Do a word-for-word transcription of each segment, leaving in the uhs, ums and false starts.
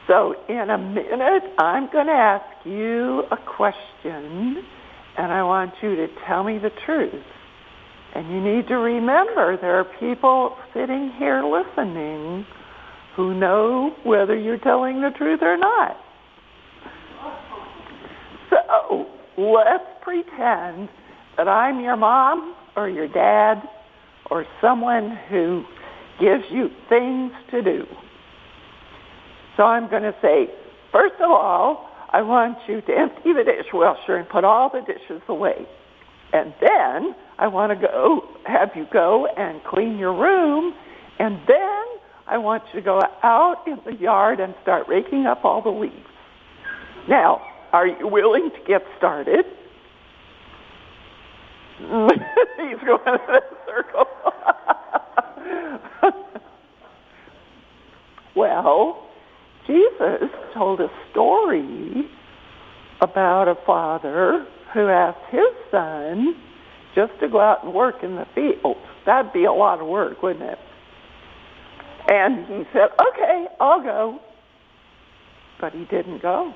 So in a minute, I'm going to ask you a question, and I want you to tell me the truth. And you need to remember there are people sitting here listening who know whether you're telling the truth or not. So let's pretend that I'm your mom or your dad or someone who gives you things to do. So I'm going to say, first of all, I want you to empty the dishwasher and put all the dishes away. And then I want to go, have you go and clean your room. And then I want you to go out in the yard and start raking up all the leaves. Now, are you willing to get started? He's going in a circle. Well, Jesus told a story about a father who asked his son just to go out and work in the field. That'd be a lot of work, wouldn't it? And he said, okay, I'll go. But he didn't go.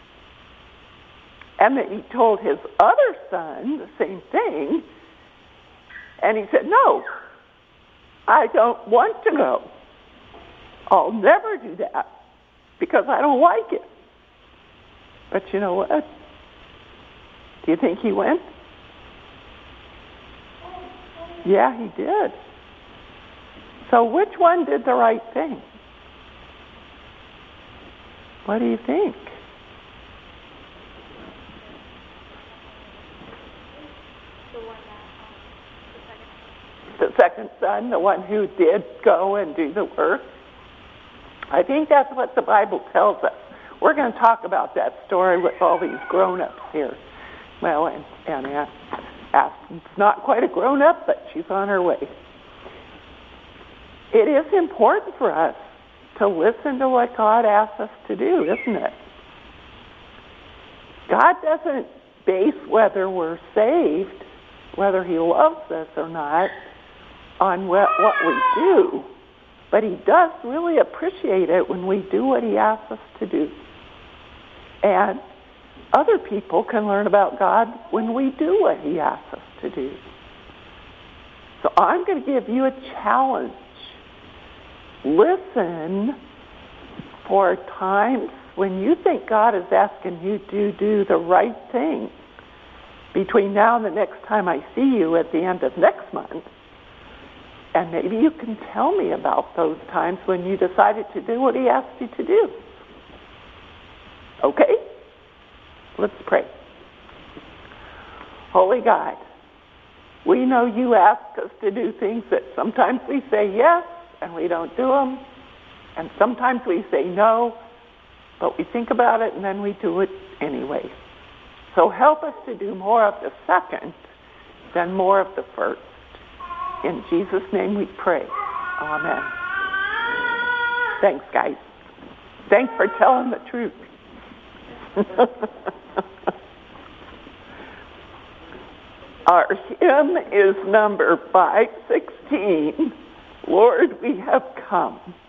And then he told his other son the same thing. And he said, no, I don't want to go. I'll never do that because I don't like it. But you know what? Do you think he went? Yeah, he did. So which one did the right thing? What do you think? The second son, the one who did go and do the work. I think that's what the Bible tells us. We're going to talk about that story with all these grown-ups here. Well, and, and Aspen's not quite a grown-up, but she's on her way. It is important for us to listen to what God asks us to do, isn't it? God doesn't base whether we're saved, whether he loves us or not, on what, what we do. But he does really appreciate it when we do what he asks us to do. And other people can learn about God when we do what he asks us to do. So I'm going to give you a challenge. Listen for times when you think God is asking you to do the right thing between now and the next time I see you at the end of next month. And maybe you can tell me about those times when you decided to do what he asked you to do. Okay? Let's pray. Holy God, we know you ask us to do things that sometimes we say yes and we don't do them. And sometimes we say no, but we think about it and then we do it anyway. So help us to do more of the second than more of the first. In Jesus' name we pray. Amen. Thanks, guys. Thanks for telling the truth. Our hymn is number five sixteen, Lord, we have come.